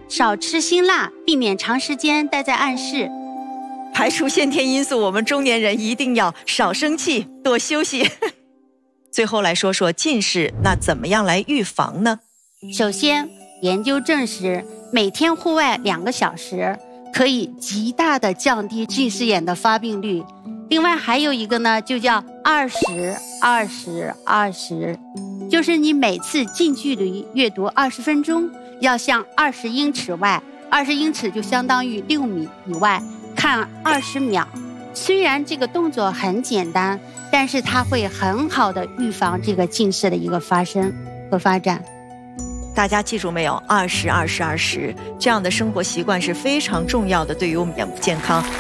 少吃辛辣，避免长时间待在暗室。 排除先天因素，我们中年人一定要少生气，多休息。最后来说说近视，那怎么样来预防呢？ 首先，研究证实，每天户外2个小时可以极大的降低近视眼的发病率。另外还有一个呢，就叫20-20-20，就是你每次近距离阅读20分钟，要向20英尺外，20英尺就相当于6米以外看20秒。虽然这个动作很简单，但是它会很好的预防这个近视的一个发生和发展。 大家记住没有？20-20-20，这样的生活习惯是非常重要的，对于我们眼部健康。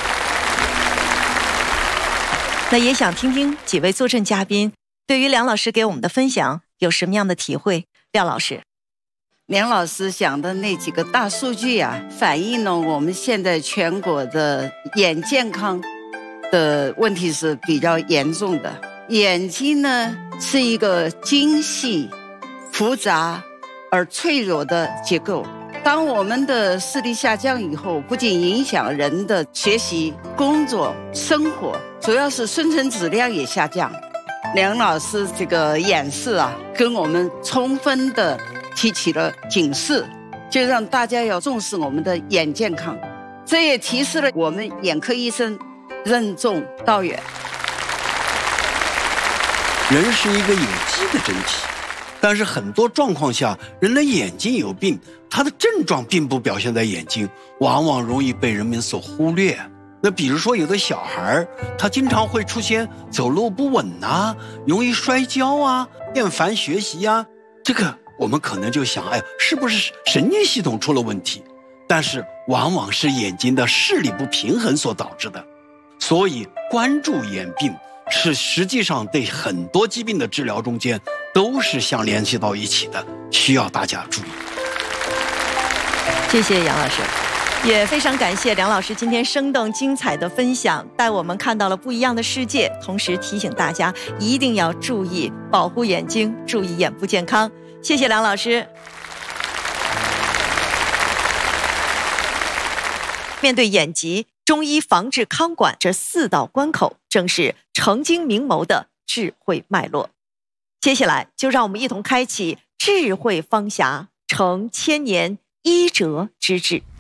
那也想听听几位坐镇嘉宾对于梁老师给我们的分享有什么样的体会？廖老师。 梁老师讲的那几个大数据啊，反映了我们现在全国的眼健康的问题是比较严重的。眼睛呢是一个精细、复杂而脆弱的结构。当我们的视力下降以后，不仅影响人的学习、工作、生活，主要是生存质量也下降。梁老师这个演示啊，跟我们充分的提起了警示，就让大家要重视我们的眼健康。这也提示了我们眼科医生任重道远。 人是一个有机的整体，但是很多状况下，人的眼睛有病，他的症状并不表现在眼睛，往往容易被人们所忽略。那比如说有的小孩，他经常会出现走路不稳啊，容易摔跤啊，厌烦学习啊，这个我们可能就想，是不是神经系统出了问题？但是往往是眼睛的视力不平衡所导致的。所以关注眼病是实际上对很多疾病的治疗中间都是相联系到一起的，需要大家注意。 谢谢杨老师，也非常感谢梁老师今天生动精彩的分享，带我们看到了不一样的世界，同时提醒大家一定要注意保护眼睛，注意眼部健康。谢谢梁老师。面对眼疾，中医防治康管这4道关口，正是成精明谋的智慧脉络。接下来就让我们一同开启智慧方匣，成千年医哲之治。